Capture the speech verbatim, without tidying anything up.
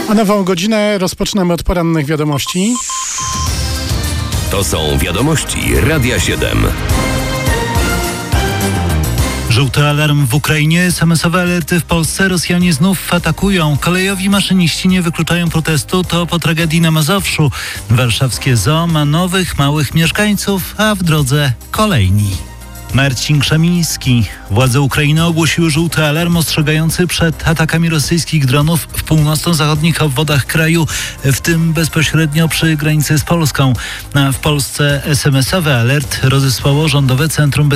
A nową godzinę rozpoczynamy od porannych wiadomości. To są wiadomości Radia siedem. Żółty alarm w Ukrainie, es em esowe alerty w Polsce, Rosjanie znów atakują. Kolejowi maszyniści nie wykluczają protestu, to po tragedii na Mazowszu. Warszawskie zoo ma nowych, małych mieszkańców, a w drodze kolejni. Marcin Krzemiński. Władze Ukrainy ogłosiły żółty alarm ostrzegający przed atakami rosyjskich dronów w północno-zachodnich obwodach kraju, w tym bezpośrednio przy granicy z Polską. A w Polsce es em esowy alert rozesłało Rządowe Centrum